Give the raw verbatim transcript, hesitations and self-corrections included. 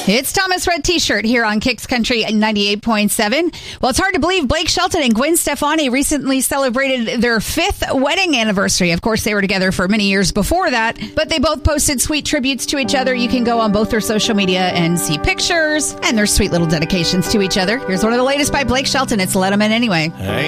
It's Thomas Red T-shirt here on Kicks Country ninety-eight point seven. Well, it's hard to believe Blake Shelton and Gwen Stefani recently celebrated their fifth wedding anniversary. Of course, they were together for many years before that, but they both posted sweet tributes to each other. You can go on both their social media and see pictures and their sweet little dedications to each other. Here's one of the latest by Blake Shelton. It's Let 'Em In Anyway. Hey.